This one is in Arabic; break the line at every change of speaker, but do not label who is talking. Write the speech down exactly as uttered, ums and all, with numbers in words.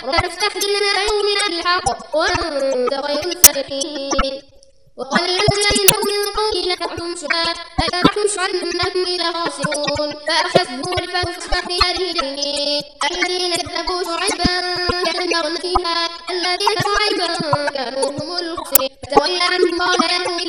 ربنا افتح لنا يومنا بالحق وأنت خير الفاتحين. وقال الذين من قومه لتقتلوا شعيبا فأتبعتم شعيبا إنكم لخاسرون فأخذهم الفهم فأصبح في داره جنين. الذين كذبوا شعيبا كدمرنا فيها الذين شعيبا كانوا هم الخاسرين فتولى عنهم قال يا قوم